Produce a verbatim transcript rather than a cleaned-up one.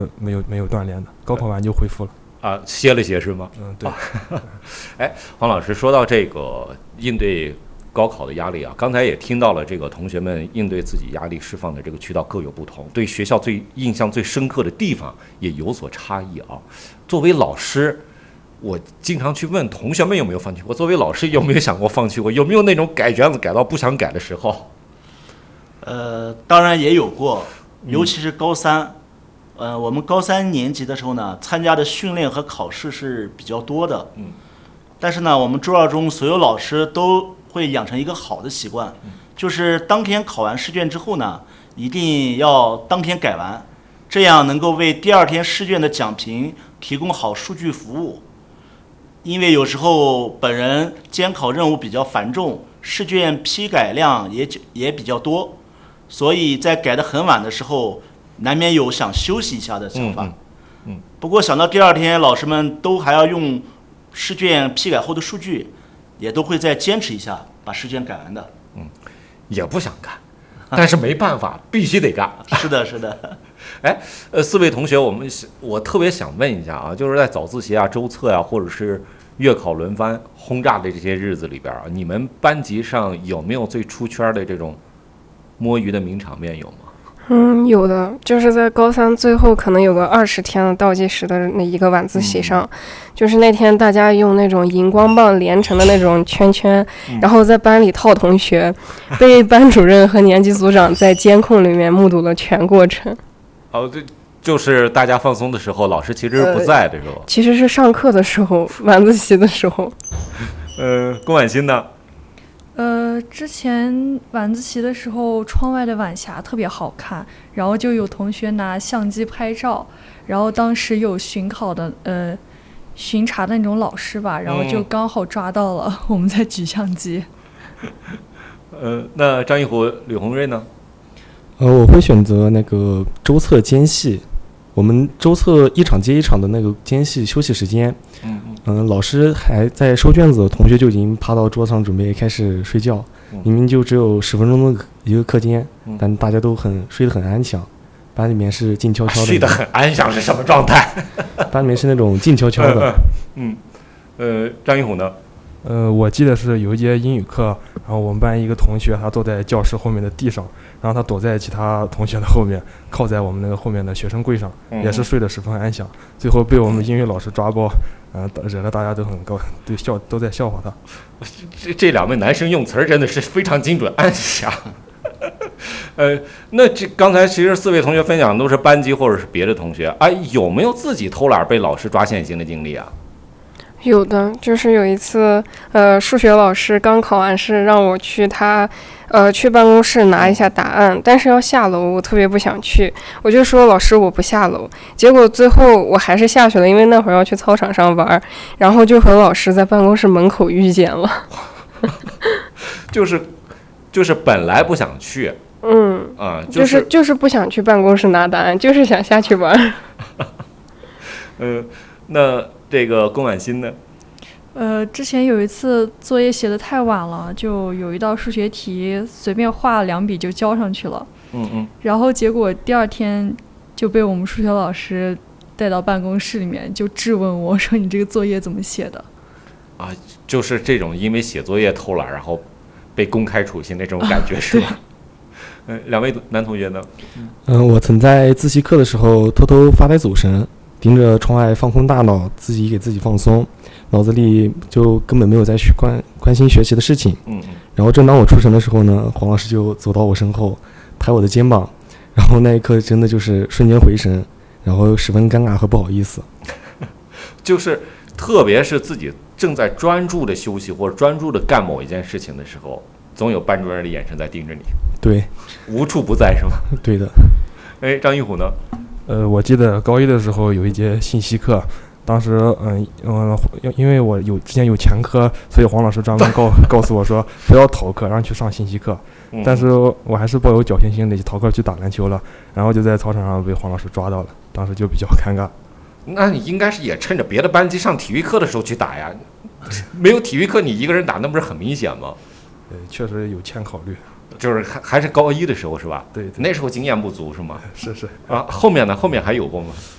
没有没有锻炼的，高考完就恢复了。 啊，歇了歇是吗？ 嗯，对。 哎，黄老师说到这个应对高考的压力啊，刚才也听到了这个同学们应对自己压力释放的这个渠道各有不同，对学校最印象最深刻的地方也有所差异啊。作为老师，我经常去问同学们有没有放弃过，作为老师有没有想过放弃过，有没有那种改卷子改到不想改的时候？ 呃，当然也有过，尤其是高三。呃，我们高三年级的时候呢，参加的训练和考试是比较多的。 嗯。 但是呢，我们周二中所有老师都会养成一个好的习惯， 嗯、 就是当天考完试卷之后呢，一定要当天改完，这样能够为第二天试卷的讲评提供好数据服务。因为有时候本人监考任务比较繁重，试卷批改量也也比较多，所以在改得很晚的时候，难免有想休息一下的想法。 嗯嗯嗯、 不过想到第二天老师们都还要用试卷批改后的数据，也都会再坚持一下，把试卷改完的。 嗯，也不想干，但是没办法，必须得干。 是的，是的。 哎，呃，四位同学，我们我特别想问一下啊，就是在早自习啊、周测啊，或者是月考轮番轰炸的这些日子里边啊，你们班级上有没有最出圈的这种摸鱼的名场面有吗？ 嗯，有的，就是在高三最后可能有个二十天的倒计时的那一个晚自习上，嗯、就是那天大家用那种荧光棒连成的那种圈圈，嗯、然后在班里套同学，被班主任和年级组长在监控里面目睹了全过程。 哦，对，就是大家放松的时候，老师其实是不在的时候、呃。 其实是上课的时候，晚自习的时候。 呃，龚婉欣呢？ 呃，之前晚自习的时候，窗外的晚霞特别好看，然后就有同学拿相机拍照，然后当时有巡考的呃巡查的那种老师吧，然后就刚好抓到了、嗯、我们在举相机。 呃，那张一虎、吕红瑞呢？ 呃，我会选择那个周测间隙。我们周测一场接一场的那个间隙休息时间，嗯嗯、呃，老师还在收卷子，同学就已经趴到桌上准备开始睡觉。嗯、明明就只有十分钟的一个课间，嗯、但大家都很睡得很安详。班里面是静悄悄的。 睡得很安详是什么状态？ 班里面是那种静悄悄的。 嗯，呃，张一虎呢？ 呃，我记得是有一节英语课，然后我们班一个同学他坐在教室后面的地上，然后他躲在其他同学的后面，靠在我们那个后面的学生柜上，嗯、也是睡得十分安详。最后被我们英语老师抓包，呃，惹得大家都很高，对笑都在笑话他。 这这两位男生用词儿真的是非常精准，安详。呃，那这刚才其实四位同学分享的都是班级或者是别的同学，哎、啊，有没有自己偷懒被老师抓现行的经历啊？ 有的，就是有一次，呃，数学老师刚考完试，让我去他，呃，去办公室拿一下答案，但是要下楼，我特别不想去，我就说老师我不下楼，结果最后我还是下去了，因为那会儿要去操场上玩，然后就和老师在办公室门口遇见了。 就是，就是本来不想去， 嗯， 啊， 就是、就是就是不想去办公室拿答案，就是想下去玩。 呃，那。这个龚婉欣呢？ 呃，之前有一次作业写得太晚了，就有一道数学题随便画两笔就交上去了。 嗯嗯。 然后结果第二天就被我们数学老师带到办公室里面，就质问我说：“你这个作业怎么写的？” 啊，就是这种因为写作业偷懒，然后被公开处刑那种感觉、啊、是吧？嗯、呃，两位男同学呢？ 嗯、呃，我曾在自习课的时候偷偷发呆走神。盯着窗外放空大脑，自己给自己放松，脑子里就根本没有在去关关心学习的事情。 嗯嗯。 然后正当我出神的时候呢，黄老师就走到我身后，拍我的肩膀，然后那一刻真的就是瞬间回神，然后十分尴尬和不好意思。 就是特别是自己正在专注的休息或者专注的干某一件事情的时候，总有班主任的眼神在盯着你。 对， 无处不在是吗？ 对的。 哎，张一虎呢？ 呃，我记得高一的时候有一节信息课，当时嗯嗯、呃，因为我有之前有前科，所以黄老师专门告告诉我说不要逃课，让去上信息课。但是我还是抱有侥幸心理，逃课去打篮球了，然后就在操场上被黄老师抓到了，当时就比较尴尬。 那你应该是也趁着别的班级上体育课的时候去打呀，没有体育课你一个人打，那不是很明显吗？ 呃，确实有欠考虑。 就是还还是高一的时候是吧？ 对，对， 那时候经验不足是吗？ 是是啊，后面呢？后面还有过吗？